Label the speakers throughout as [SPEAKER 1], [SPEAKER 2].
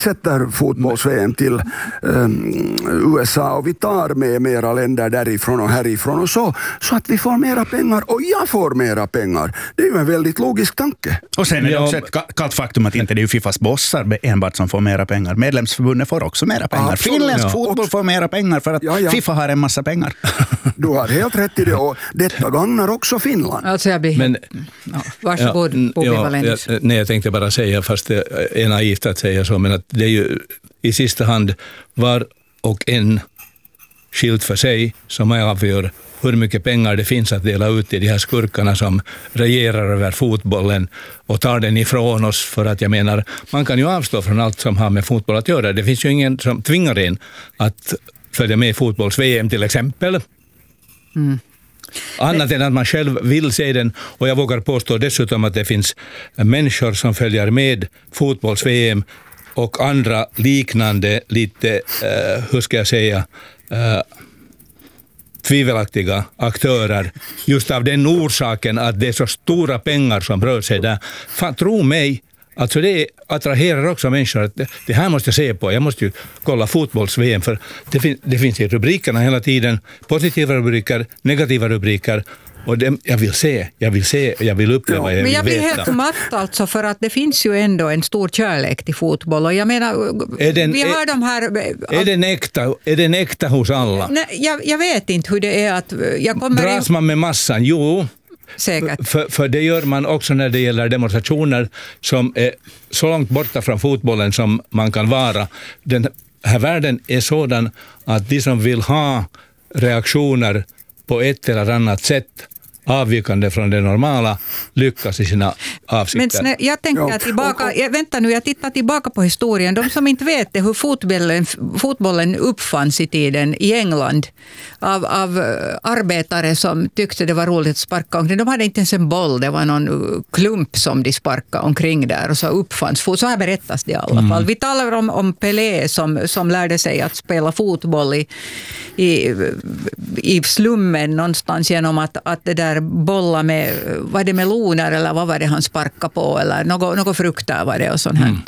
[SPEAKER 1] sätter fotbolls-VM till USA och vi tar med mera länder därifrån och härifrån och så att vi får mera pengar och jag får mera pengar. Det är ju en väldigt logisk tanke.
[SPEAKER 2] Och sen är det också ett kallt faktum att inte det är ju Fifas bossar enbart som får mera pengar. Medlemsförbundet får också mera pengar. Finländsk fotboll får mera pengar för att Fifa har en massa pengar.
[SPEAKER 1] Du har helt rätt i det och detta gagnar också Finland.
[SPEAKER 3] Alltså jag blir... Varsågod, Bobby Wallenius.
[SPEAKER 4] Nej, jag tänkte bara säga, fast det är naivt att säga så, men att det är ju i sista hand var och en skilt för sig som avgör hur mycket pengar det finns att dela ut till de här skurkarna som regerar över fotbollen och tar den ifrån oss, för att jag menar, man kan ju avstå från allt som har med fotboll att göra. Det finns ju ingen som tvingar en att följa med i fotbolls-VM till exempel. Annat än att man själv vill se den, och jag vågar påstå dessutom att det finns människor som följer med fotbolls-VM och andra liknande lite, hur ska jag säga, tvivelaktiga aktörer just av den orsaken att det är så stora pengar som rör sig där. Fan, tro mig, alltså det attraherar också människor att det här måste jag se på. Jag måste ju kolla fotbolls-VM, för det finns i rubrikerna hela tiden positiva rubriker, negativa rubriker. Och jag vill uppleva,
[SPEAKER 3] men jag blir helt matt alltså, för att det finns ju ändå en stor kärlek till fotboll, och jag menar vi har de här...
[SPEAKER 4] Är den äkta hos alla?
[SPEAKER 3] Nej, jag vet inte hur det är att...
[SPEAKER 4] Dras man med massan? Jo.
[SPEAKER 3] Säkert.
[SPEAKER 4] För det gör man också när det gäller demonstrationer som är så långt borta från fotbollen som man kan vara. Den här världen är sådan att de som vill ha reaktioner på ett eller annat sätt avvikande från det normala lyckas i sina avsikter.
[SPEAKER 3] Men jag tänker tillbaka, jag tittar tillbaka på historien. De som inte vet det, hur fotbollen uppfanns i tiden i England av arbetare som tyckte det var roligt att sparka omkring. De hade inte ens en boll, det var någon klump som de sparkade omkring där, och så uppfanns så här berättas det i alla fall. Vi talar om Pelé som lärde sig att spela fotboll i slummen någonstans genom att det där bolla med, var det meloner eller vad var det han sparkade på, eller något frukter var det och sånt här.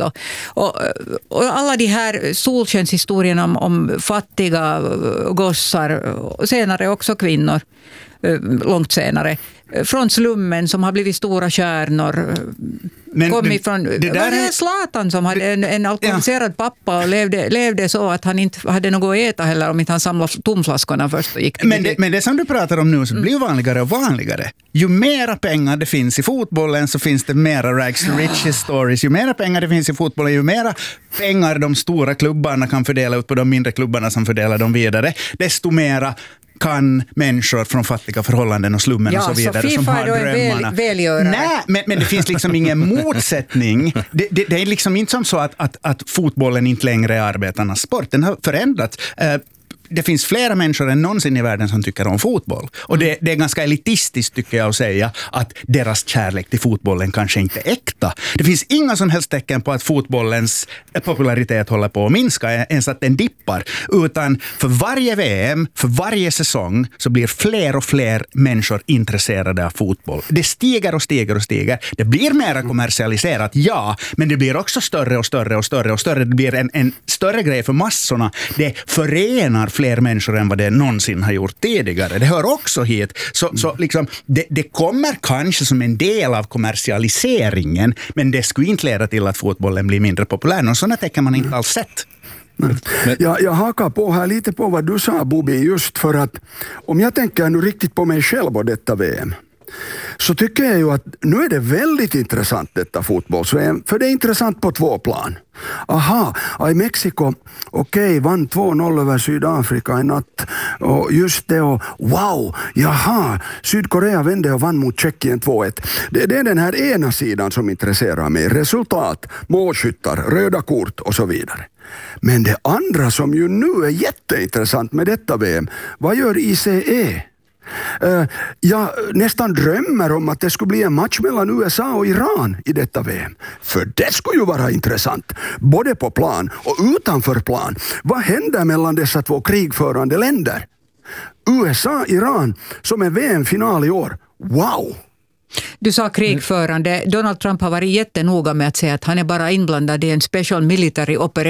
[SPEAKER 3] Och alla de här solskenshistorierna om fattiga gossar och senare också kvinnor, långt senare, från slummen som har blivit stora stjärnor. Men kom ifrån, det var det Zlatan som hade en alkoholiserad pappa och levde så att han inte hade något att äta heller om inte han samlade tomflaskorna först och gick.
[SPEAKER 2] Men det som du pratar om nu så blir vanligare och vanligare. Ju mera pengar det finns i fotbollen så finns det mera rags to riches stories. Ju mera pengar det finns i fotbollen, ju mera pengar de stora klubbarna kan fördela ut på de mindre klubbarna som fördelar dem vidare, desto mera kan människor från fattiga förhållanden och slummen och så vidare som har drömmarna. Nej, men det finns liksom ingen motsättning. Det är liksom inte som så att fotbollen inte längre är arbetarnas sport. Den har förändrats. Det finns flera människor än någonsin i världen som tycker om fotboll. Och det är ganska elitistiskt tycker jag att säga att deras kärlek till fotbollen kanske inte är äkta. Det finns inga som helst tecken på att fotbollens popularitet håller på att minska, ens att den dippar. Utan för varje VM, för varje säsong så blir fler och fler människor intresserade av fotboll. Det stiger och stiger och stiger. Det blir mer kommersialiserat, ja, men det blir också större och större och större och större. Det blir en större grej för massorna. Det förenar fler människor än vad det någonsin har gjort tidigare. Det hör också hit. Så liksom, det kommer kanske som en del av kommersialiseringen, men det skulle inte leda till att fotbollen blir mindre populär. Och sådana tecken man inte alls sett.
[SPEAKER 1] Jag hakar på här lite på vad du sa, Bobby, just för att om jag tänker nu riktigt på mig själv och detta VM, så tycker jag ju att nu är det väldigt intressant detta fotbolls-VM, för det är intressant på två plan. Aha, i Mexiko, vann 2-0 över Sydafrika i natt. Och just det, och wow, jaha, Sydkorea vände och vann mot Tjeckien 2-1. Det är den här ena sidan som intresserar mig. Resultat, målskyttar, röda kort och så vidare. Men det andra som ju nu är jätteintressant med detta VM, vad gör ICE? Jag nästan drömmer om att det skulle bli en match mellan USA och Iran i detta VM. För det skulle ju vara intressant, både på plan och utanför plan. Vad händer mellan dessa två krigförande länder? USA-Iran som är VM-final i år. Wow!
[SPEAKER 3] Du sa krigförande. Donald Trump har varit jättenoga med att säga att han är bara inblandad i en special military operation